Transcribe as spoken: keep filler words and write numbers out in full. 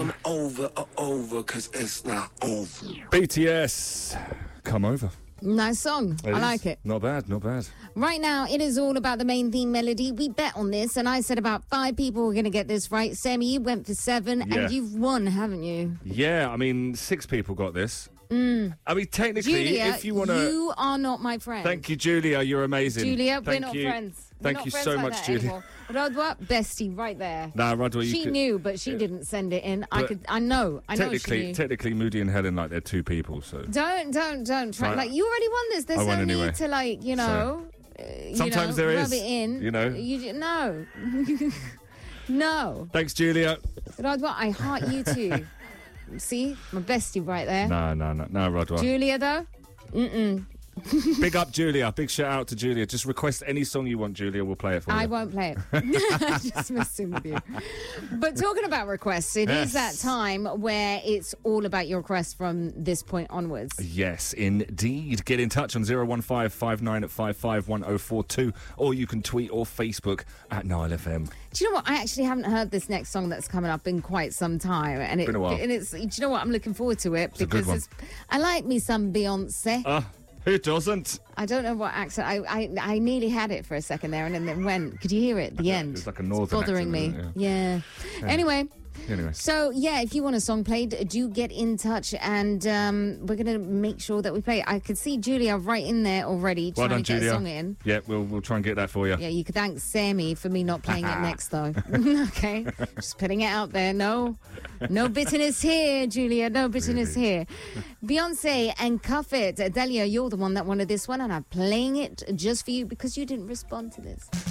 come over or over, cause it's not over. B T S, Come Over. Nice song. It I is. like it. Not bad, not bad. Right now, it is all about the main theme melody. We bet on this, and I said about five people were going to get this right. Sammy, you went for seven, Yeah. and you've won, haven't you? Yeah, I mean, six people got this. Mm. I mean, technically, Julia, if you want to... you are not my friend. Thank you, Julia. You're amazing. Julia, Thank we're not you. friends. We're Thank not you friends so like much, that Julia. anymore. Rodwa, bestie, right there. Nah, Rodwa, you She could... knew, but she Yeah. didn't send it in. I But could. I know. I know she Technically, knew. technically, Moody and Helen, like, they're two people, so... Don't, don't, don't try. Right. Like, you already won this. There's I no won anyway. need to, like, you know. uh, you Sometimes know, there rub is, it in. you know. You ju- no, no. Thanks, Julia. Rodwa, I heart you too. See, my bestie right there. No, no, no, no, Rodwa. Julia though, mm-mm. Big up, Julia. Big shout out to Julia. Just request any song you want, Julia. We'll play it for I you. won't play it. Just messing with you. But talking about requests, it Yes. is that time where it's all about your requests from this point onwards. Yes, indeed. Get in touch on zero one five five nine five five one zero four two, or you can tweet or Facebook at Nile F M. Do you know what? I actually haven't heard this next song that's coming up in quite some time, and it, Been a while. and it's. Do you know what? I'm looking forward to it It's a good because one. it's, I like me some Beyonce. Uh, who doesn't? I don't know what accent. I, I I nearly had it for a second there, and then it went. Could you hear it at the end? It's like a northern It's bothering accent, me. isn't Yeah. Yeah. Anyway. Anyway. So, yeah, if you want a song played, do get in touch, and um, we're going to make sure that we play it. I could see Julia right in there already Well trying done, to get Julia. a song in. Yeah, we'll we'll try and get that for you. Yeah, you could thank Sammy for me not playing it next, though. Okay? Just putting it out there. No, no bitterness here, Julia. No bitterness here. Beyonce and Cuff It. Delia, you're the one that wanted this one, and I'm playing it just for you because you didn't respond to this.